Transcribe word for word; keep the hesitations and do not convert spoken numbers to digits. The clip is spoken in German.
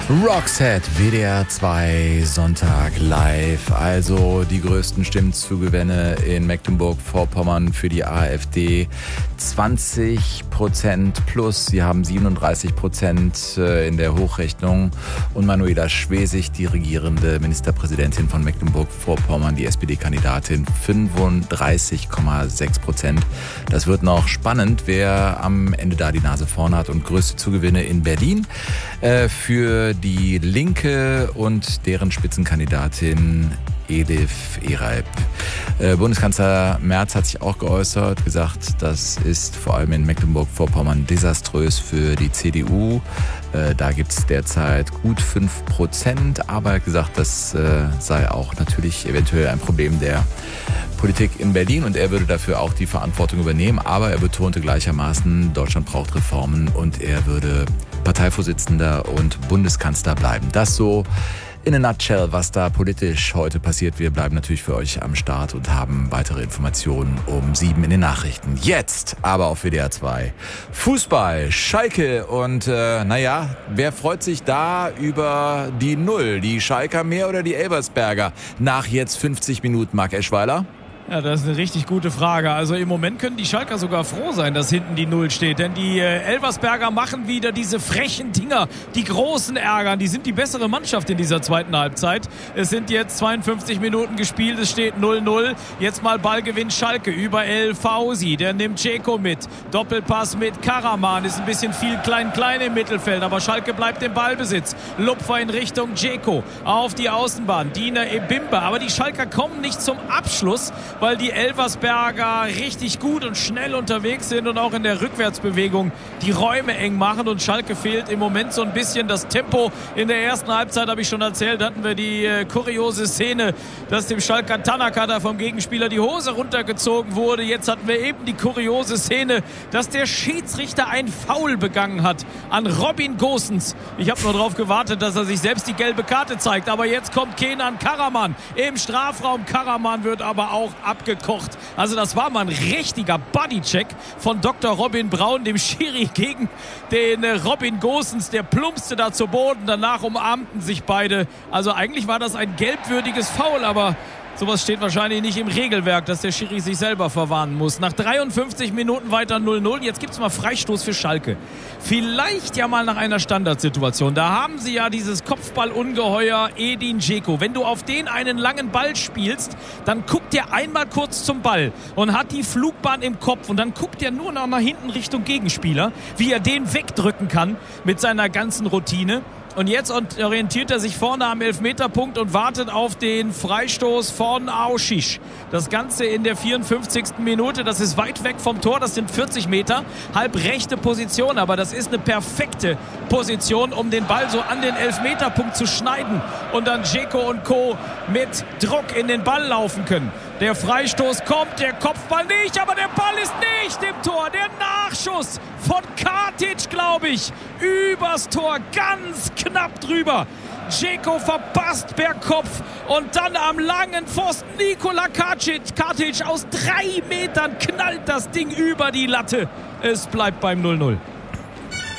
Roxette, W D R zwei, Sonntag live. Also die größten Stimmzugewinne in Mecklenburg-Vorpommern für die AfD. zwanzig Prozent plus. Sie haben siebenunddreißig Prozent in der Hochrechnung. Und Manuela Schwesig, die regierende Ministerpräsidentin von Mecklenburg-Vorpommern, die S P D-Kandidatin, fünfunddreißig Komma sechs Prozent. Das wird noch spannend, wer am Ende da die Nase vorne hat. Und größte Zugewinne in Berlin äh, für die Linke und deren Spitzenkandidatin Elif Ereib. Äh, Bundeskanzler Merz hat sich auch geäußert, gesagt, das ist vor allem in Mecklenburg-Vorpommern desaströs für die C D U. Äh, da gibt es derzeit gut fünf Prozent, aber er hat gesagt, das äh, sei auch natürlich eventuell ein Problem der Politik in Berlin und er würde dafür auch die Verantwortung übernehmen. Aber er betonte gleichermaßen, Deutschland braucht Reformen und er würde Parteivorsitzender und Bundeskanzler bleiben. Das so in a nutshell, was da politisch heute passiert. Wir bleiben natürlich für euch am Start und haben weitere Informationen um sieben in den Nachrichten. Jetzt aber auf W D R zwei. Fußball, Schalke und äh, naja, wer freut sich da über die Null? Die Schalker mehr oder die Elversberger? Nach jetzt fünfzig Minuten, Marc Eschweiler? Ja, das ist eine richtig gute Frage. Also im Moment können die Schalker sogar froh sein, dass hinten die Null steht. Denn die äh, Elversberger machen wieder diese frechen Dinger, die großen ärgern. Die sind die bessere Mannschaft in dieser zweiten Halbzeit. Es sind jetzt zweiundfünfzig Minuten gespielt, es steht null null. Jetzt mal Ballgewinn Schalke über El Fausi. Der nimmt Dzeko mit. Doppelpass mit Karaman. Ist ein bisschen viel klein-klein im Mittelfeld. Aber Schalke bleibt im Ballbesitz. Lupfer in Richtung Dzeko. Auf die Außenbahn. Diener Ebimbe. Aber die Schalker kommen nicht zum Abschluss, weil die Elversberger richtig gut und schnell unterwegs sind und auch in der Rückwärtsbewegung die Räume eng machen. Und Schalke fehlt im Moment so ein bisschen das Tempo. In der ersten Halbzeit, habe ich schon erzählt, hatten wir die äh, kuriose Szene, dass dem Schalker Tanaka da vom Gegenspieler die Hose runtergezogen wurde. Jetzt hatten wir eben die kuriose Szene, dass der Schiedsrichter ein Foul begangen hat an Robin Gosens. Ich habe nur darauf gewartet, dass er sich selbst die gelbe Karte zeigt. Aber jetzt kommt Kenan Karaman im Strafraum. Karaman wird aber auch abgekocht. Also das war mal ein richtiger Bodycheck von Doktor Robin Braun, dem Schiri, gegen den Robin Gosens. Der plumpste da zu Boden. Danach umarmten sich beide. Also eigentlich war das ein gelbwürdiges Foul, aber sowas steht wahrscheinlich nicht im Regelwerk, dass der Schiri sich selber verwarnen muss. Nach dreiundfünfzig Minuten weiter null null. Jetzt gibt es mal Freistoß für Schalke. Vielleicht ja mal nach einer Standardsituation. Da haben sie ja dieses Kopfballungeheuer Edin Dzeko. Wenn du auf den einen langen Ball spielst, dann guckt der einmal kurz zum Ball und hat die Flugbahn im Kopf. Und dann guckt er nur noch nach hinten Richtung Gegenspieler, wie er den wegdrücken kann mit seiner ganzen Routine. Und jetzt orientiert er sich vorne am Elfmeterpunkt und wartet auf den Freistoß von Auschich. Das Ganze in der vierundfünfzigsten Minute. Das ist weit weg vom Tor. Das sind vierzig Meter. Halb rechte Position. Aber das ist eine perfekte Position, um den Ball so an den Elfmeterpunkt zu schneiden. Und dann Dzeko und Co. mit Druck in den Ball laufen können. Der Freistoß kommt, der Kopfball nicht, aber der Ball ist nicht im Tor. Der Nachschuss von Katic, glaube ich, übers Tor, ganz knapp drüber. Dzeko verpasst per Kopf und dann am langen Pfosten Nikola Katic. Katic aus drei Metern knallt das Ding über die Latte. Es bleibt beim null null.